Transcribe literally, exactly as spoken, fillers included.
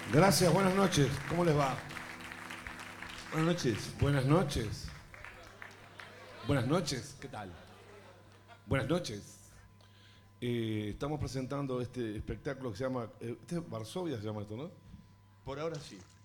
Gracias, buenas noches. ¿Cómo les va? Buenas noches. Buenas noches. Buenas noches. ¿Qué tal? Buenas noches. Eh, estamos presentando este espectáculo que se llama... Eh, este Varsovia se llama esto, ¿no? Por ahora sí.